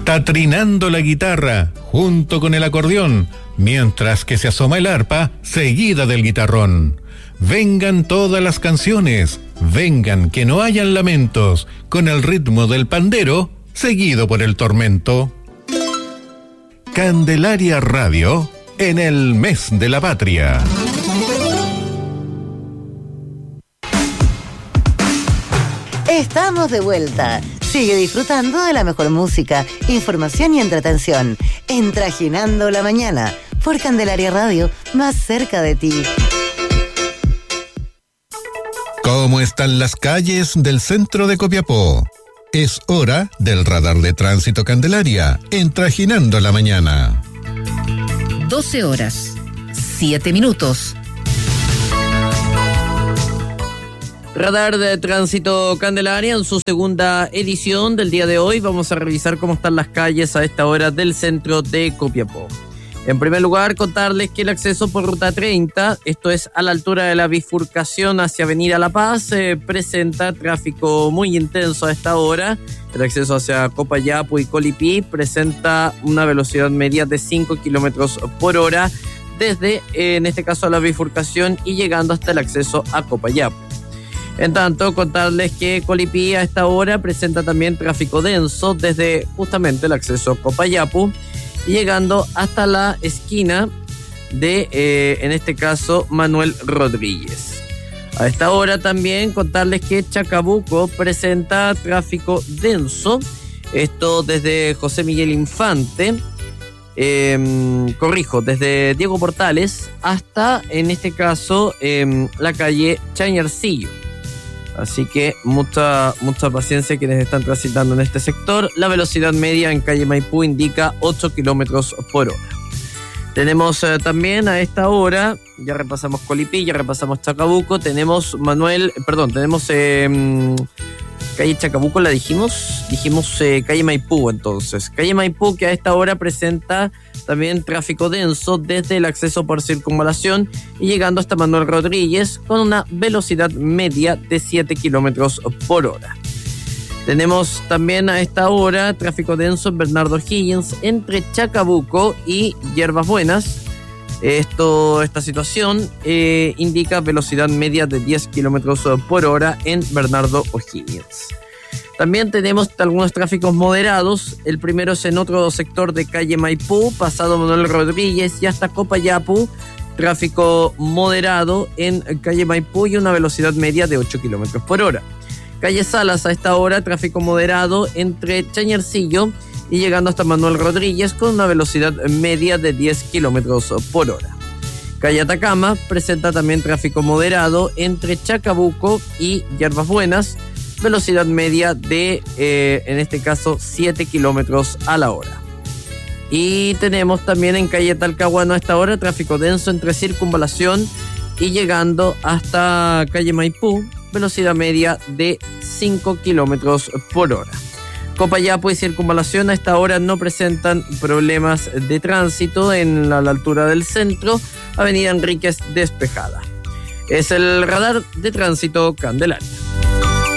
Está trinando la guitarra junto con el acordeón, mientras que se asoma el arpa seguida del guitarrón. Vengan todas las canciones, vengan que no hayan lamentos, con el ritmo del pandero seguido por el tormento. Candelaria Radio en el mes de la patria. Estamos de vuelta. Sigue disfrutando de la mejor música, información y entretención. En Trajinando la Mañana, por Candelaria Radio, más cerca de ti. ¿Cómo están las calles del centro de Copiapó? Es hora del radar de tránsito Candelaria, en Trajinando la Mañana. 12 horas, 7 minutos. Radar de Tránsito Candelaria en su segunda edición del día de hoy. Vamos a revisar cómo están las calles a esta hora del centro de Copiapó. En primer lugar, contarles que el acceso por Ruta 30, esto es a la altura de la bifurcación hacia Avenida La Paz, presenta tráfico muy intenso a esta hora. El acceso hacia Copayapo y Colipí presenta una velocidad media de 5 kilómetros por hora desde, en este caso, la bifurcación y llegando hasta el acceso a Copayapo. En tanto, contarles que Colipí a esta hora presenta también tráfico denso desde justamente el acceso a Copayapo y llegando hasta la esquina de, en este caso, Manuel Rodríguez. A esta hora también contarles que Chacabuco presenta tráfico denso, esto desde José Miguel Infante, desde Diego Portales hasta, en este caso, la calle Chañarcillo. Así que mucha paciencia quienes están transitando en este sector. La velocidad media en calle Maipú indica 8 kilómetros por hora. Tenemos también a esta hora, ya repasamos Colipí, ya repasamos Chacabuco, tenemos calle Chacabuco, la dijimos calle Maipú entonces. Calle Maipú que a esta hora presenta también tráfico denso desde el acceso por circunvalación y llegando hasta Manuel Rodríguez con una velocidad media de 7 kilómetros por hora. Tenemos también a esta hora tráfico denso en Bernardo Higgins entre Chacabuco y Hierbas Buenas. Esta situación indica velocidad media de 10 kilómetros por hora en Bernardo O'Higgins. También tenemos algunos tráficos moderados. El primero es en otro sector de calle Maipú, pasado Manuel Rodríguez y hasta Copayapo. Tráfico moderado en calle Maipú y una velocidad media de 8 kilómetros por hora. Calle Salas a esta hora, tráfico moderado entre Chañarcillo y llegando hasta Manuel Rodríguez con una velocidad media de 10 kilómetros por hora. Calle Atacama presenta también tráfico moderado entre Chacabuco y Hierbas Buenas, velocidad media de, en este caso, 7 kilómetros a la hora. Y tenemos también en calle Talcahuano a esta hora tráfico denso entre Circunvalación y llegando hasta calle Maipú, velocidad media de 5 kilómetros por hora. Copayapo y Circunvalación a esta hora no presentan problemas de tránsito en la altura del centro, Avenida Enríquez despejada. Es el radar de tránsito Candelaria.